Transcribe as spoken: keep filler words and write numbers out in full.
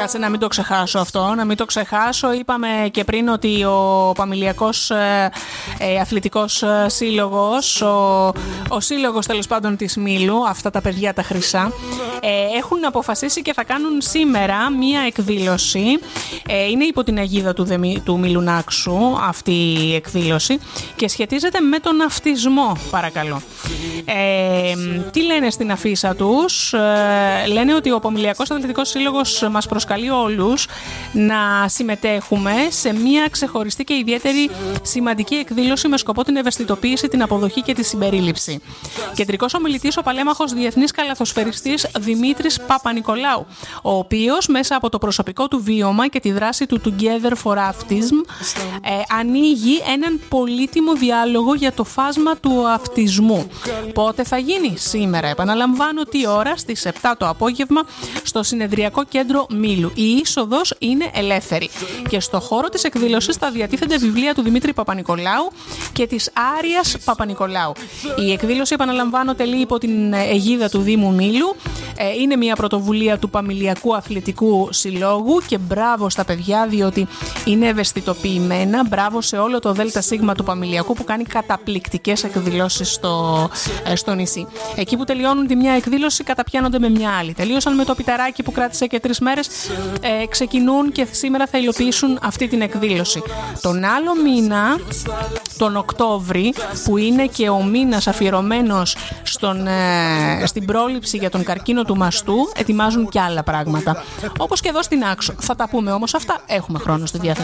Κάτσε να μην το ξεχάσω αυτό, να μην το ξεχάσω. Είπαμε και πριν ότι ο Παμιλιακός ε, ε, Αθλητικός ε, Σύλλογος, ο, ο σύλλογος τέλος πάντων της Μήλου, αυτά τα παιδιά τα χρυσά, ε, έχουν αποφασίσει και θα κάνουν σήμερα μία εκδήλωση. Ε, είναι υπό την αιγίδα του, Δεμι, του Μιλουνάξου αυτή η εκδήλωση και σχετίζεται με τον αυτισμό, παρακαλώ. Ε, τι λένε στην αφίσα τους? Ε, λένε ότι ο Παμιλιακός Αθλητικός Σύλλογος μας προσκαλεί όλους να συμμετέχουμε σε μια ξεχωριστή και ιδιαίτερη σημαντική εκδήλωση με σκοπό την ευαισθητοποίηση, την αποδοχή και τη συμπερίληψη. Κεντρικός ομιλητής ο παλέμαχος διεθνής καλαθοσφαιριστής Δημήτρης Παπα-Νικολάου, ο οποίος μέσα από το προσωπικό του βίωμα και τη δράση του Together for Autism ε, ανοίγει έναν πολύτιμο διάλογο για το φάσμα του αυτισμού. Πότε θα γίνει? Σήμερα. Επαναλαμβάνω, τι ώρα? Στις επτά το απόγευμα στο Συνεδριακό Κέντρο Μήλου. Η είσοδος είναι ελεύθερη και στο χώρο της εκδήλωσης θα διατίθενται βιβλία του Δημήτρη Παπα-Νικολάου και της Άριας Παπα-Νικολάου. Η εκδήλωση, επαναλαμβάνω, τελεί υπό την αιγίδα του Δήμου Μήλου. Είναι μια πρωτοβουλία του Παμιλιακού Αθλητικού Συλλόγου και μπράβο στα παιδιά, διότι είναι ευαισθητοποιημένα. Μπράβο σε όλο το ΔΣ του Παμιλιακού που κάνει καταπληκτικές εκδηλώσεις στο, στο νησί. Εκεί που τελειώνουν τη μια εκδήλωση, καταπιάνονται με μια άλλη. Τελείωσαν με το πιταράκι που κράτησε και τρεις μέρες, ε, ξεκινούν και σήμερα θα υλοποιήσουν αυτή την εκδήλωση. Τον άλλο μήνα, τον Οκτώβρη, που είναι και ο μήνας αφιερωμένος στον, ε, στην πρόληψη για τον καρκίνο του μαστού, ετοιμάζουν και άλλα πράγματα. Όπως και εδώ στην Άξο. Θα τα πούμε όμως αυτά, έχουμε χρόνο στη διάθεση.